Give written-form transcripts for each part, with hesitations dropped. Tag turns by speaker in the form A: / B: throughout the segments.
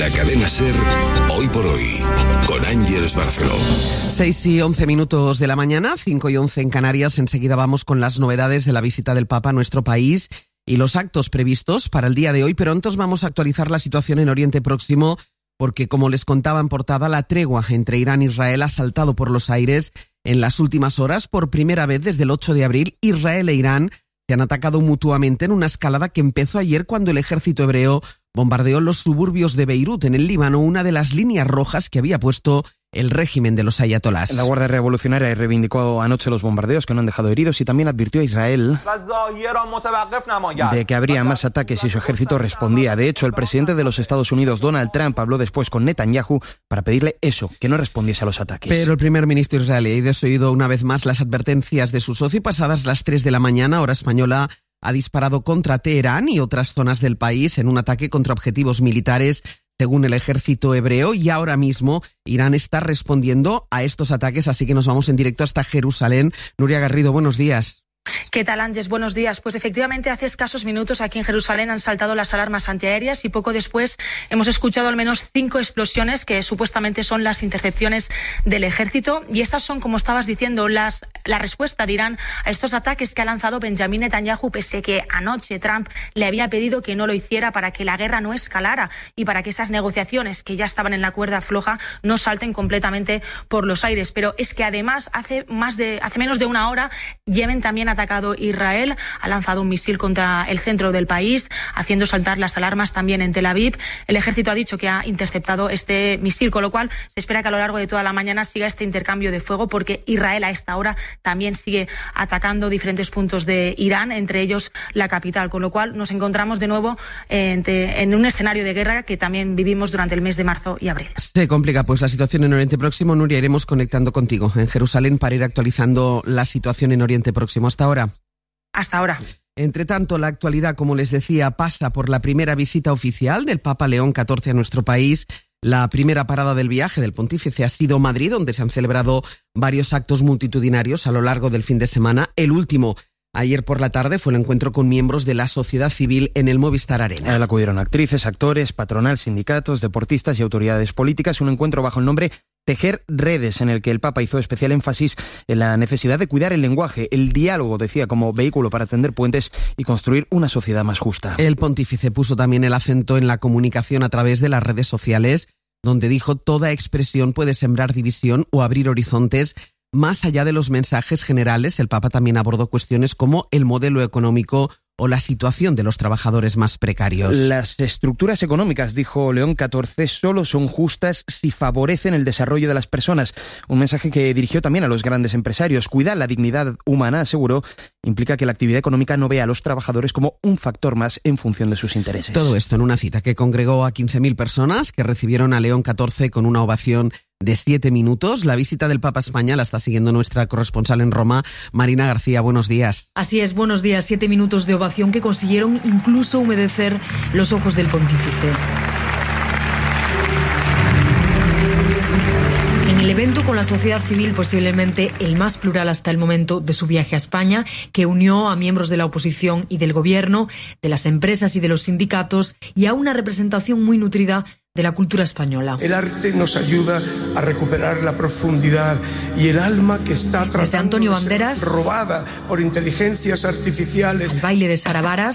A: La cadena SER, Hoy por Hoy, con Ángeles Barceló.
B: 6:11 de la mañana, 5:11 en Canarias. Enseguida vamos con las novedades de la visita del Papa a nuestro país y los actos previstos para el día de hoy. Pero antes vamos a actualizar la situación en Oriente Próximo, porque como les contaba en portada, la tregua entre Irán e Israel ha saltado por los aires en las últimas horas. Por primera vez desde el 8 de abril, Israel e Irán se han atacado mutuamente en una escalada que empezó ayer cuando el ejército hebreo bombardeó los suburbios de Beirut, en el Líbano, una de las líneas rojas que había puesto el régimen de los ayatolás.
C: La Guardia Revolucionaria reivindicó anoche los bombardeos que no han dejado heridos y también advirtió a Israel de que habría más ataques si su ejército respondía. De hecho, el presidente de los Estados Unidos, Donald Trump, habló después con Netanyahu para pedirle eso, que no respondiese a los ataques.
B: Pero el primer ministro israelí ha desoído una vez más las advertencias de su socio y pasadas las 3 de la mañana, hora española, ha disparado contra Teherán y otras zonas del país en un ataque contra objetivos militares, según el ejército hebreo, y ahora mismo Irán está respondiendo a estos ataques, así que nos vamos en directo hasta Jerusalén. Nuria Garrido, buenos días.
D: ¿Qué tal, Ángeles? Buenos días. Pues efectivamente, hace escasos minutos aquí en Jerusalén han saltado las alarmas antiaéreas y poco después hemos escuchado al menos 5 explosiones que supuestamente son las intercepciones del ejército. Y esas son, como estabas diciendo, la respuesta de Irán a estos ataques que ha lanzado Benjamin Netanyahu, pese que anoche Trump le había pedido que no lo hiciera para que la guerra no escalara y para que esas negociaciones que ya estaban en la cuerda floja no salten completamente por los aires. Pero es que además hace menos de una hora Yemen también ha atacado Israel, ha lanzado un misil contra el centro del país, haciendo saltar las alarmas también en Tel Aviv. El ejército ha dicho que ha interceptado este misil, con lo cual se espera que a lo largo de toda la mañana siga este intercambio de fuego, porque Israel a esta hora también sigue atacando diferentes puntos de Irán, entre ellos la capital, con lo cual nos encontramos de nuevo en un escenario de guerra que también vivimos durante el mes de marzo y abril.
B: Se complica pues la situación en Oriente Próximo. Nuria, iremos conectando contigo en Jerusalén para ir actualizando la situación en Oriente Próximo. Hasta ahora. Entre tanto, la actualidad, como les decía, pasa por la primera visita oficial del Papa León XIV a nuestro país. La primera parada del viaje del pontífice ha sido Madrid, donde se han celebrado varios actos multitudinarios a lo largo del fin de semana. El último, ayer por la tarde, fue el encuentro con miembros de la sociedad civil en el Movistar Arena.
C: Acudieron actrices, actores, patronal, sindicatos, deportistas y autoridades políticas. Un encuentro bajo el nombre Tejer Redes, en el que el Papa hizo especial énfasis en la necesidad de cuidar el lenguaje, el diálogo, decía, como vehículo para tender puentes y construir una sociedad más justa.
B: El pontífice puso también el acento en la comunicación a través de las redes sociales, donde dijo: toda expresión puede sembrar división o abrir horizontes. Más allá de los mensajes generales, el Papa también abordó cuestiones como el modelo económico o la situación de los trabajadores más precarios.
C: Las estructuras económicas, dijo León XIV, solo son justas si favorecen el desarrollo de las personas. Un mensaje que dirigió también a los grandes empresarios. Cuidar la dignidad humana, aseguró, implica que la actividad económica no vea a los trabajadores como un factor más en función de sus intereses.
B: Todo esto en una cita que congregó a 15.000 personas que recibieron a León XIV con una ovación de 7 minutos. La visita del Papa a España la está siguiendo nuestra corresponsal en Roma, Marina García. Buenos días.
E: Así es, buenos días. 7 minutos de ovación que consiguieron incluso humedecer los ojos del pontífice. En el evento con la sociedad civil, posiblemente el más plural hasta el momento de su viaje a España, que unió a miembros de la oposición y del gobierno, de las empresas y de los sindicatos, y a una representación muy nutrida de la cultura española.
F: El arte nos ayuda a recuperar la profundidad y el alma que está
E: Desde Antonio Banderas,
F: robada por inteligencias artificiales.
E: El baile de Sara Varas,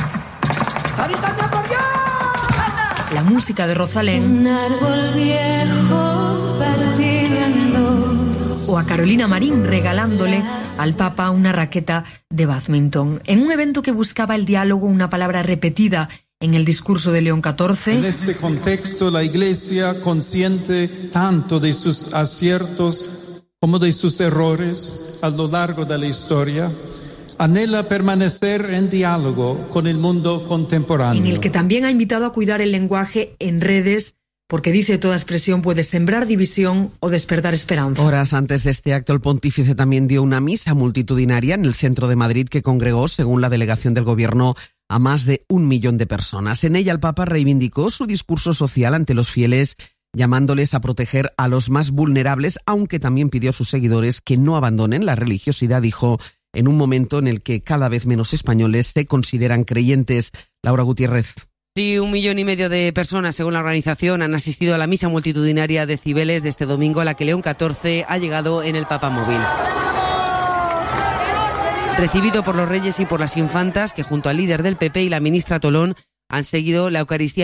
E: la música de Rosalén,
G: un árbol viejo partido en dos,
E: o a Carolina Marín regalándole al Papa una raqueta de bádminton. En un evento que buscaba el diálogo, una palabra repetida en el discurso de León XIV.
H: En este contexto, la Iglesia, consciente tanto de sus aciertos como de sus errores a lo largo de la historia, anhela permanecer en diálogo con el mundo contemporáneo.
E: En el que también ha invitado a cuidar el lenguaje en redes, porque dice toda expresión puede sembrar división o despertar esperanza.
B: Horas antes de este acto, el pontífice también dio una misa multitudinaria en el centro de Madrid que congregó, según la delegación del gobierno, a más de 1 millón de personas. En ella el Papa reivindicó su discurso social ante los fieles, llamándoles a proteger a los más vulnerables, aunque también pidió a sus seguidores que no abandonen la religiosidad, dijo, en un momento en el que cada vez menos españoles se consideran creyentes. Laura Gutiérrez.
I: Sí, 1,5 millones de personas, según la organización, han asistido a la misa multitudinaria de Cibeles de este domingo, a la que León XIV ha llegado en el Papamóvil. Recibido por los reyes y por las infantas, que junto al líder del PP y la ministra Tolón han seguido la Eucaristía